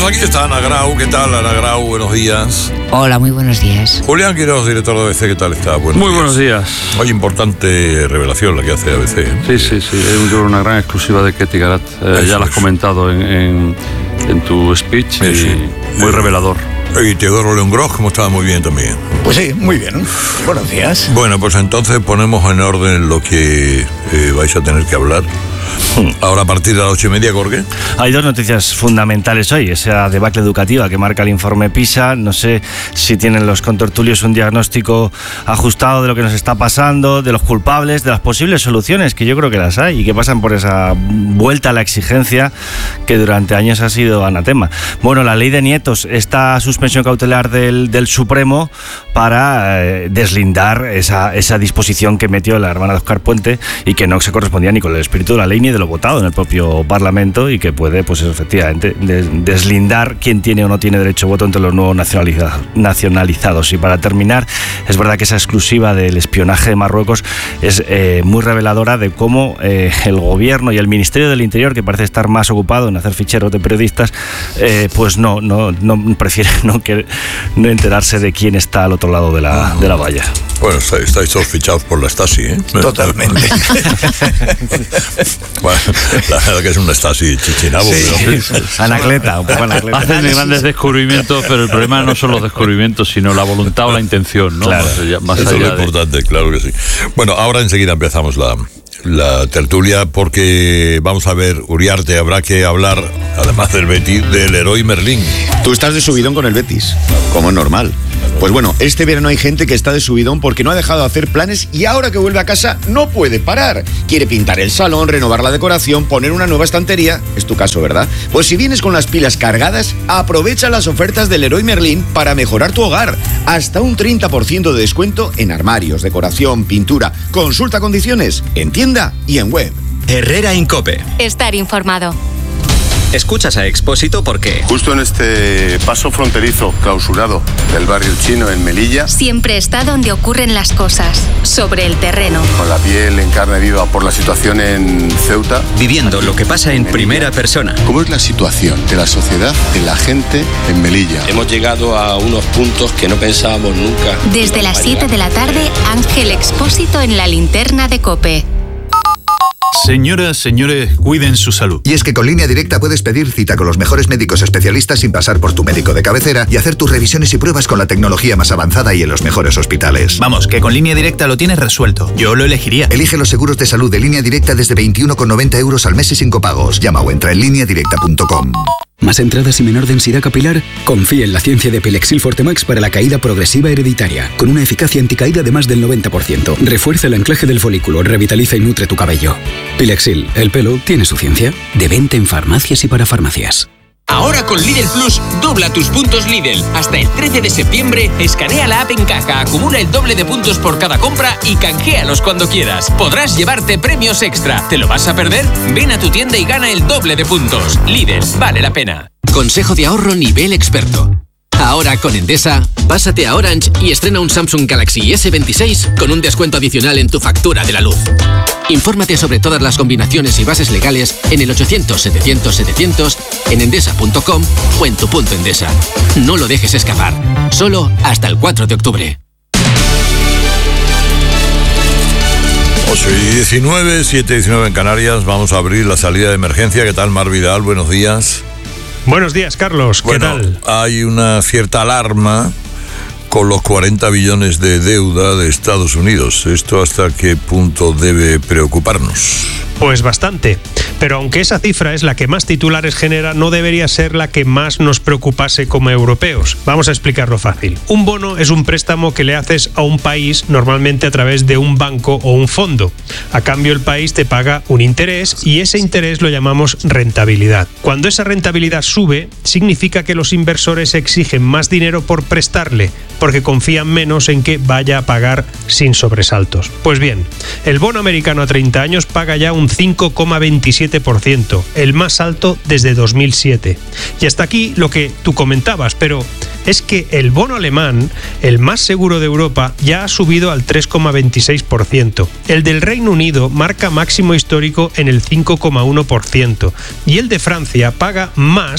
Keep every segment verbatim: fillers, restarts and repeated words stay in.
Pues aquí está Ana Grau. ¿Qué tal, Ana Grau? Buenos días. Hola, muy buenos días. Julián Quiroz, director de A B C. ¿Qué tal está? Buenos muy días. buenos días. Oye, importante revelación la que hace A B C. ¿eh? Sí, sí, sí. Es una gran exclusiva de Ketty Garat. Eh, ya lo has comentado en, en, en tu speech. Sí, y sí. Muy sí. revelador. Y Teodoro León Gross, como estaba muy bien también. Pues sí, muy bien. Buenos días. Bueno, pues entonces ponemos en orden lo que eh, vais a tener que hablar. Ahora a partir de las ocho y media, Jorge. Hay dos noticias fundamentales hoy. Esa debacle educativa que marca el informe PISA. No sé si tienen los contertulios un diagnóstico ajustado de lo que nos está pasando, de los culpables, de las posibles soluciones, que yo creo que las hay y que pasan por esa vuelta a la exigencia que durante años ha sido anatema. Bueno, la ley de nietos, esta suspensión cautelar del, del Supremo para eh, deslindar esa, esa disposición que metió la hermana de Óscar Puente y que no se correspondía ni con el espíritu de la ley ni de lo votado en el propio Parlamento, y que puede, pues efectivamente, de, deslindar quién tiene o no tiene derecho a voto entre los nuevos nacionalizados, nacionalizados. Y para terminar, es verdad que esa exclusiva del espionaje de Marruecos es eh, muy reveladora de cómo eh, el gobierno y el Ministerio del Interior, que parece estar más ocupado en hacer ficheros de periodistas, eh, pues no, no, no prefiere no, que, no enterarse de quién está al otro lado de la, de la valla. Bueno, estáis, estáis todos fichados por la Stasi, ¿eh? Totalmente. Bueno, la verdad que es una Stasi chichinabo. Sí, pero... sí, sí. Anacleta, un poco anacleta. Hacen grandes descubrimientos, pero el problema no son los descubrimientos, sino la voluntad o la intención, ¿no? Claro. Más allá, más Eso es allá lo de... importante, claro que sí. Bueno, ahora enseguida empezamos la, la tertulia, porque vamos a ver, Uriarte, habrá que hablar, además del Betis, del Leroy Merlin. Tú estás de subidón con el Betis, como es normal. Pues bueno, este verano hay gente que está de subidón porque no ha dejado de hacer planes y ahora que vuelve a casa no puede parar. Quiere pintar el salón, renovar la decoración, poner una nueva estantería. Es tu caso, ¿verdad? Pues si vienes con las pilas cargadas, aprovecha las ofertas del Leroy Merlin para mejorar tu hogar. Hasta un treinta por ciento de descuento en armarios, decoración, pintura. Consulta condiciones en tienda y en web. Herrera Incope. Estar informado. Escuchas a Expósito porque... Justo en este paso fronterizo clausurado del barrio chino en Melilla, Siempre está donde ocurren las cosas, sobre el terreno. con la piel en carne viva por la situación en Ceuta. Viviendo lo que pasa en primera persona. ¿Cómo es la situación de la sociedad, de la gente en Melilla? Hemos llegado a unos puntos que no pensábamos nunca. Desde las siete de la tarde, Ángel Expósito en la linterna de COPE. Señoras, señores, cuiden su salud. Y es que con Línea Directa puedes pedir cita con los mejores médicos especialistas sin pasar por tu médico de cabecera y hacer tus revisiones y pruebas con la tecnología más avanzada y en los mejores hospitales. Vamos, que con Línea Directa lo tienes resuelto. Yo lo elegiría. Elige los seguros de salud de Línea Directa desde veintiuno con noventa euros al mes y sin copagos. Llama o entra en línea directa punto com. ¿Más entradas y menor densidad capilar? Confía en la ciencia de Pilexil Fortemax para la caída progresiva hereditaria, con una eficacia anticaída de más del noventa por ciento. Refuerza el anclaje del folículo, revitaliza y nutre tu cabello. Pilexil, el pelo tiene su ciencia. De venta en farmacias y para farmacias. Ahora con Lidl Plus, dobla tus puntos Lidl. Hasta el trece de septiembre, escanea la app en caja, acumula el doble de puntos por cada compra y canjealos cuando quieras. Podrás llevarte premios extra. ¿Te lo vas a perder? Ven a tu tienda y gana el doble de puntos. Lidl, vale la pena. Consejo de ahorro nivel experto. Ahora con Endesa, pásate a Orange y estrena un Samsung Galaxy ese veintiséis con un descuento adicional en tu factura de la luz. Infórmate sobre todas las combinaciones y bases legales en el ochocientos setecientos setecientos, en endesa punto com o en tu punto Endesa. No lo dejes escapar. Solo hasta el cuatro de octubre. ocho y diecinueve, siete y diecinueve en Canarias. Vamos a abrir la salida de emergencia. ¿Qué tal, Mar Vidal? Buenos días. Buenos días, Carlos. ¿Qué bueno, tal? Hay una cierta alarma con los cuarenta billones de deuda de Estados Unidos. ¿Esto hasta qué punto debe preocuparnos? Pues bastante. Pero aunque esa cifra es la que más titulares genera, no debería ser la que más nos preocupase como europeos. Vamos a explicarlo fácil. Un bono es un préstamo que le haces a un país normalmente a través de un banco o un fondo. A cambio, el país te paga un interés y ese interés lo llamamos rentabilidad. Cuando esa rentabilidad sube, significa que los inversores exigen más dinero por prestarle, porque confían menos en que vaya a pagar sin sobresaltos. Pues bien, el bono americano a treinta años paga ya un cinco coma veintisiete por ciento, el más alto desde dos mil siete. Y hasta aquí lo que tú comentabas, pero es que el bono alemán, el más seguro de Europa, ya ha subido al tres coma veintiséis por ciento. El del Reino Unido marca máximo histórico en el cinco coma uno por ciento y el de Francia paga más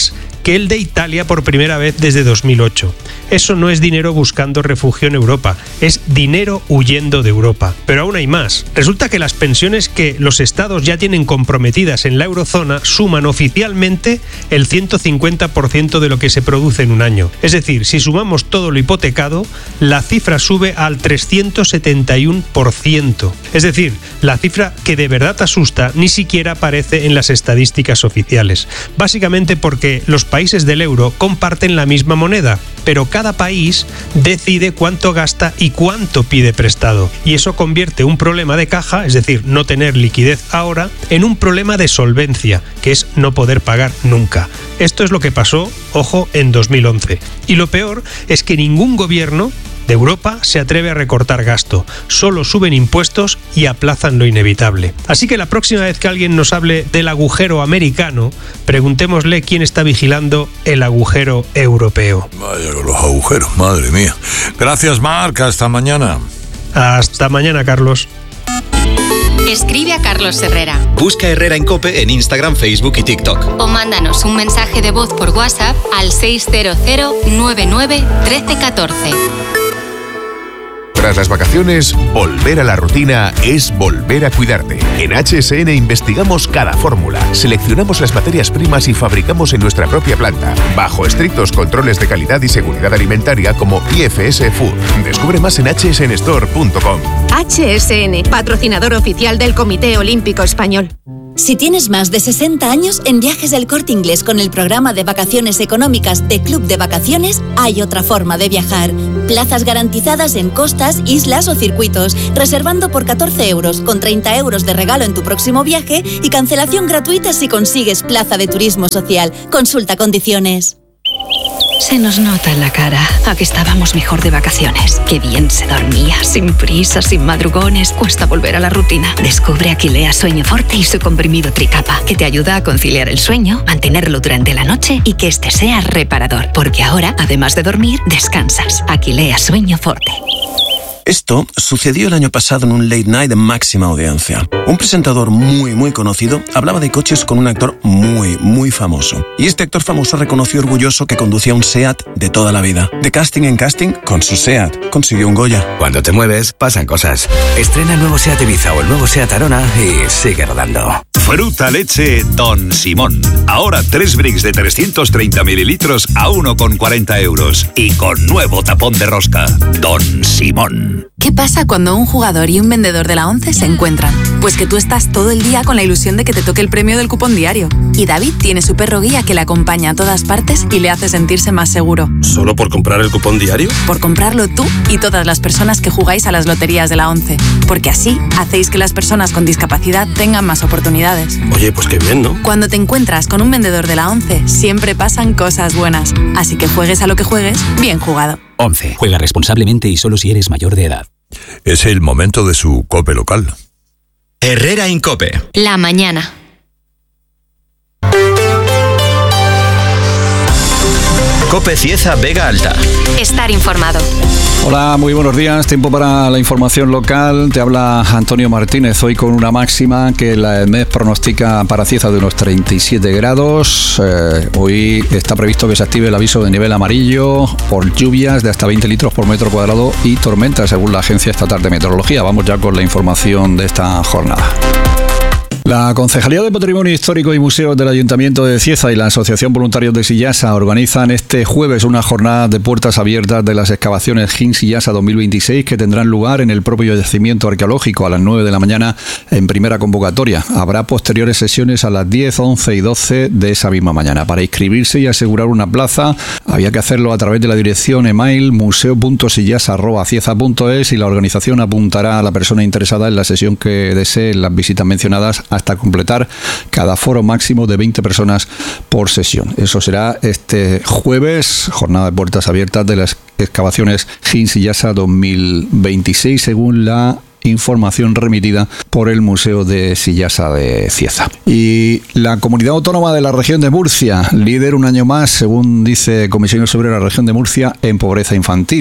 que el de Italia por primera vez desde dos mil ocho. Eso no es dinero buscando refugio en Europa, es dinero huyendo de Europa. Pero aún hay más. Resulta que las pensiones que los estados ya tienen comprometidas en la eurozona suman oficialmente el ciento cincuenta por ciento de lo que se produce en un año. Es decir, si sumamos todo lo hipotecado, la cifra sube al trescientos setenta y uno por ciento. Es decir, la cifra que de verdad asusta ni siquiera aparece en las estadísticas oficiales. Básicamente porque los países del euro comparten la misma moneda, pero cada país decide cuánto gasta y cuánto pide prestado. Y eso convierte un problema de caja, es decir, no tener liquidez ahora, en un problema de solvencia, que es no poder pagar nunca. Esto es lo que pasó, ojo, en dos mil once. Y lo peor es que ningún gobierno de Europa se atreve a recortar gasto, solo suben impuestos y aplazan lo inevitable. Así que la próxima vez que alguien nos hable del agujero americano, preguntémosle quién está vigilando el agujero europeo. Vaya con los agujeros, madre mía. Gracias, Marc, hasta mañana. Hasta mañana, Carlos. Escribe a Carlos Herrera. Busca Herrera en COPE en Instagram, Facebook y TikTok. O mándanos un mensaje de voz por WhatsApp al seis cero cero nueve nueve uno tres uno cuatro. Tras las vacaciones, volver a la rutina es volver a cuidarte. En H S N investigamos cada fórmula, seleccionamos las materias primas y fabricamos en nuestra propia planta, bajo estrictos controles de calidad y seguridad alimentaria como I F S Food. Descubre más en h s n store punto com. H S N, patrocinador oficial del Comité Olímpico Español. Si tienes más de sesenta años, en Viajes El Corte Inglés con el programa de vacaciones económicas de Club de Vacaciones, hay otra forma de viajar. Plazas garantizadas en costas, islas o circuitos, reservando por catorce euros, con treinta euros de regalo en tu próximo viaje y cancelación gratuita si consigues plaza de turismo social. Consulta condiciones. Se nos nota en la cara a que estábamos mejor de vacaciones. Qué bien se dormía, sin prisa, sin madrugones. Cuesta volver a la rutina. Descubre Aquilea Sueño Forte y su comprimido Tricapa, que te ayuda a conciliar el sueño, mantenerlo durante la noche y que este sea reparador. Porque ahora, además de dormir, descansas. Aquilea Sueño Forte. Esto sucedió el año pasado en un late night de máxima audiencia. Un presentador muy, muy conocido hablaba de coches con un actor muy, muy famoso. Y este actor famoso reconoció orgulloso que conducía un SEAT de toda la vida. De casting en casting, con su SEAT, consiguió un Goya. Cuando te mueves, pasan cosas. Estrena el nuevo SEAT Ibiza o el nuevo SEAT Arona y sigue rodando. Fruta leche Don Simón. Ahora tres bricks de trescientos treinta mililitros a uno con cuarenta euros. Y con nuevo tapón de rosca. Don Simón. ¿Qué pasa cuando un jugador y un vendedor de la ONCE se encuentran? Pues que tú estás todo el día con la ilusión de que te toque el premio del cupón diario. Y David tiene su perro guía que le acompaña a todas partes y le hace sentirse más seguro. ¿Solo por comprar el cupón diario? Por comprarlo tú y todas las personas que jugáis a las loterías de la ONCE. Porque así hacéis que las personas con discapacidad tengan más oportunidades. Oye, pues qué bien, ¿no? Cuando te encuentras con un vendedor de la ONCE, siempre pasan cosas buenas. Así que juegues a lo que juegues, bien jugado. ONCE. Juega responsablemente y solo si eres mayor de edad. Es el momento de su COPE local. Herrera en COPE. La mañana. COPE Cieza Vega Alta. Estar informado. Hola, muy buenos días. Tiempo para la información local. Te habla Antonio Martínez. Hoy con una máxima que la EDMED pronostica para Cieza de unos treinta y siete grados. Eh, hoy está previsto que se active el aviso de nivel amarillo por lluvias de hasta veinte litros por metro cuadrado y tormentas, según la Agencia Estatal de Meteorología. Vamos ya con la información de esta jornada. La Concejalía de Patrimonio Histórico y Museos del Ayuntamiento de Cieza y la Asociación Voluntarios de Sillasa organizan este jueves una jornada de puertas abiertas de las excavaciones G I N Sillasa dos mil veintiséis que tendrán lugar en el propio yacimiento arqueológico a las nueve de la mañana en primera convocatoria. Habrá posteriores sesiones a las diez, once y doce de esa misma mañana. Para inscribirse y asegurar una plaza había que hacerlo a través de la dirección email museo punto sillasa arroba cieza punto es y la organización apuntará a la persona interesada en la sesión que desee en las visitas mencionadas hasta completar cada foro máximo de veinte personas por sesión. Eso será este jueves, jornada de puertas abiertas de las excavaciones G I N Sillasa dos mil veintiséis, según la información remitida por el Museo de Sillasa de Cieza. Y la Comunidad Autónoma de la Región de Murcia, líder un año más, según dice Comisiones Obreras de la Región de Murcia, en pobreza infantil.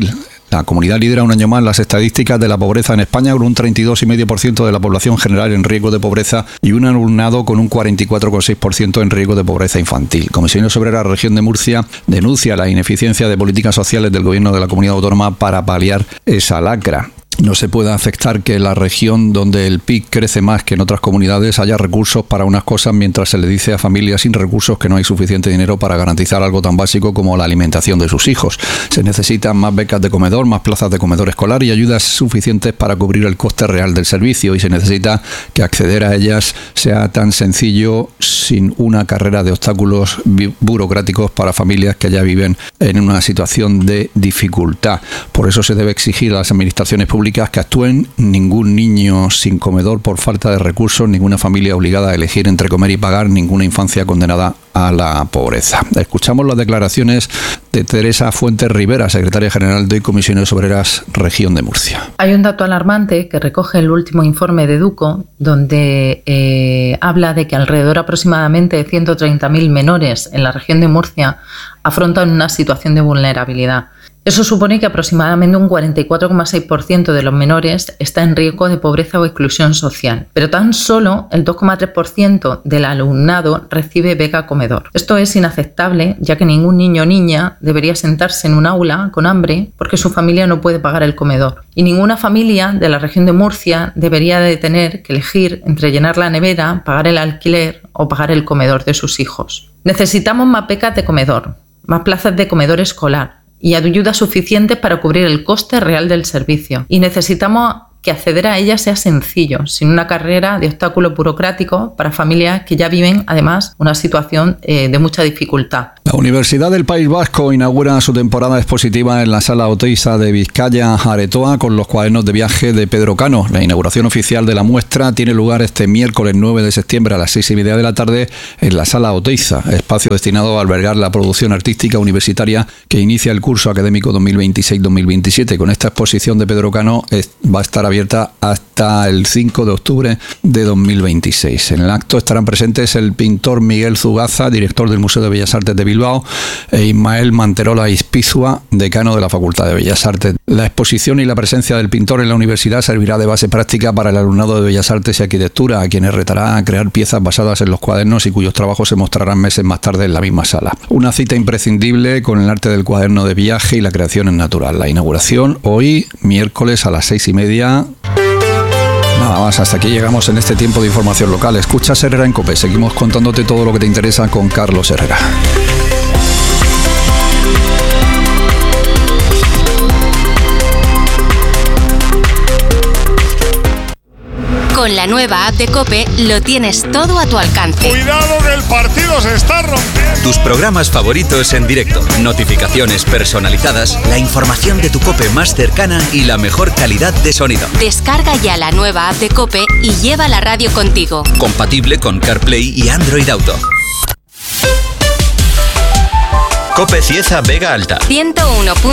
La comunidad lidera un año más las estadísticas de la pobreza en España, con un treinta y dos coma cinco por ciento de la población general en riesgo de pobreza y un alumnado con un cuarenta y cuatro coma seis por ciento en riesgo de pobreza infantil. Comisiones Obreras Región de Murcia denuncia la ineficiencia de políticas sociales del gobierno de la comunidad autónoma para paliar esa lacra. No se puede aceptar que en la región donde el P I B crece más que en otras comunidades haya recursos para unas cosas, mientras se le dice a familias sin recursos que no hay suficiente dinero para garantizar algo tan básico como la alimentación de sus hijos. Se necesitan más becas de comedor, más plazas de comedor escolar y ayudas suficientes para cubrir el coste real del servicio, y se necesita que acceder a ellas sea tan sencillo, sin una carrera de obstáculos burocráticos para familias que ya viven en una situación de dificultad. Por eso se debe exigir a las administraciones públicas que actúen. Ningún niño sin comedor por falta de recursos, ninguna familia obligada a elegir entre comer y pagar, ninguna infancia condenada a la pobreza. Escuchamos las declaraciones de Teresa Fuentes Rivera, secretaria general de Comisiones Obreras Región de Murcia. Hay un dato alarmante que recoge el último informe de Duco, donde eh, habla de que alrededor aproximadamente de ciento treinta mil menores en la región de Murcia afrontan una situación de vulnerabilidad. Eso supone que aproximadamente un cuarenta y cuatro coma seis por ciento de los menores está en riesgo de pobreza o exclusión social, pero tan solo el dos coma tres por ciento del alumnado recibe beca comedor. Esto es inaceptable, ya que ningún niño o niña debería sentarse en un aula con hambre porque su familia no puede pagar el comedor. Y ninguna familia de la región de Murcia debería de tener que elegir entre llenar la nevera, pagar el alquiler o pagar el comedor de sus hijos. Necesitamos más becas de comedor, más plazas de comedor escolar y ayudas suficientes para cubrir el coste real del servicio. Y necesitamos que acceder a ella sea sencillo, sin una carrera de obstáculos burocráticos para familias que ya viven, además, una situación eh, de mucha dificultad. La Universidad del País Vasco inaugura su temporada expositiva en la Sala Oteiza de Vizcaya, Aretoa, con los cuadernos de viaje de Pedro Cano. La inauguración oficial de la muestra tiene lugar este miércoles nueve de septiembre a las seis y media de la tarde en la Sala Oteiza, espacio destinado a albergar la producción artística universitaria que inicia el curso académico dos mil veintiséis dos mil veintisiete. Con esta exposición de Pedro Cano es, va a estar abierta hasta el cinco de octubre de dos mil veintiséis. En el acto estarán presentes el pintor Miguel Zugaza, director del Museo de Bellas Artes de Bilbao, e Ismael Manterola Ispizua, decano de la Facultad de Bellas Artes. La exposición y la presencia del pintor en la universidad servirá de base práctica para el alumnado de Bellas Artes y Arquitectura, a quienes retará a crear piezas basadas en los cuadernos y cuyos trabajos se mostrarán meses más tarde en la misma sala. Una cita imprescindible con el arte del cuaderno de viaje y la creación en natural. La inauguración hoy, miércoles a las seis y media. Nada más, hasta aquí llegamos en este tiempo de información local. Escuchas Herrera en COPE. Seguimos contándote todo lo que te interesa con Carlos Herrera. Con la nueva app de COPE lo tienes todo a tu alcance. ¡Cuidado que el partido se está rompiendo! Tus programas favoritos en directo, notificaciones personalizadas, la información de tu COPE más cercana y la mejor calidad de sonido. Descarga ya la nueva app de COPE y lleva la radio contigo. Compatible con CarPlay y Android Auto. COPE Cieza Vega Alta. ciento uno punto